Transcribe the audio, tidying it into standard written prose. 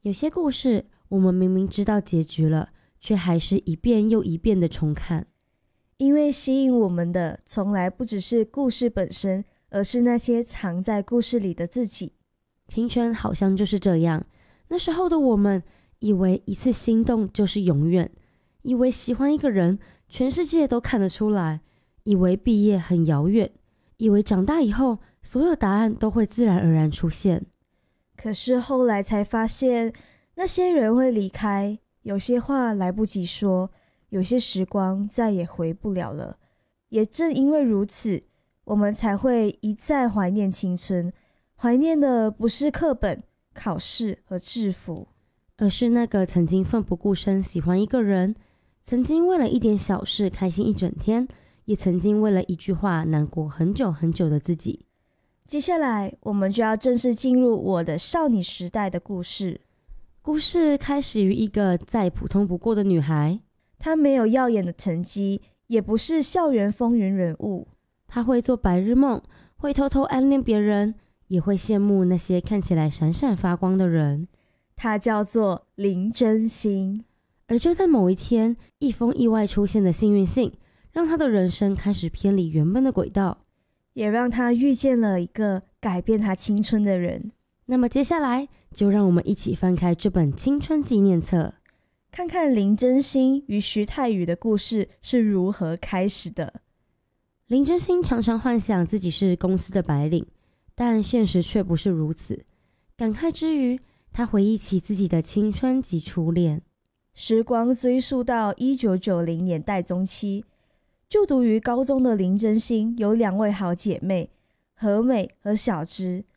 有些故事我们明明知道结局了，却还是一遍又一遍的重看。 因为吸引我们的从来不只是故事本身，而是那些藏在故事里的自己。 青春好像就是这样，那时候的我们以为一次心动就是永远，以为喜欢一个人全世界都看得出来，以为毕业很遥远，以为长大以后所有答案都会自然而然出现。 可是后来才发现，那些人会离开，有些话来不及说，有些时光再也回不了了。也正因为如此，我们才会一再怀念青春，怀念的不是课本、考试和制服， 而是那个曾经奋不顾身喜欢一个人，曾经为了一点小事开心一整天，也曾经为了一句话难过很久很久的自己。 接下来我们就要正式进入我的少女时代的故事。 故事开始于一个再普通不过的女孩， 她没有耀眼的成绩，也不是校园风云人物。 她会做白日梦，会偷偷暗恋别人，也会羡慕那些看起来闪闪发光的人。 她叫做林真心。 而就在某一天，一封意外出现的幸运信，让她的人生开始偏离原本的轨道， 也让她遇见了一个改变她青春的人。 那么接下来就让我们一起翻开这本青春纪念册， 看看林真心与徐太宇的故事是如何开始的。 林真心常常幻想自己是公司的白领，但现实却不是如此。感慨之余，她回忆起自己的青春及初恋。 时光追溯到1990年代中期，就读于高中的林真心有2位好姐妹，和美和小芝。